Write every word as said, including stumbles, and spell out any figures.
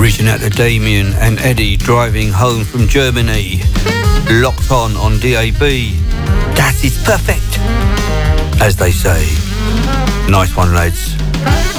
Reaching out to Damien and Eddie driving home from Germany. Locked on on D A B. That is perfect, as they say. Nice one, lads.